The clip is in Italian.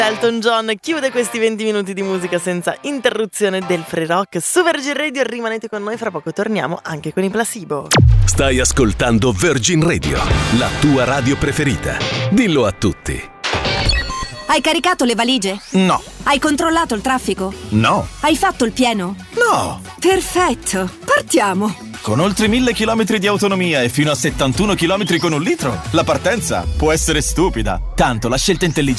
Elton John chiude questi 20 minuti di musica senza interruzione del Free Rock su Virgin Radio. Rimanete con noi, fra poco torniamo anche con i Placebo. Stai ascoltando Virgin Radio, la tua radio preferita. Dillo a tutti. Hai caricato le valigie? No. Hai controllato il traffico? No. Hai fatto il pieno? No. Perfetto, partiamo. Con oltre 1000 km di autonomia e fino a 71 km con un litro, la partenza può essere stupida. Tanto la scelta intelligente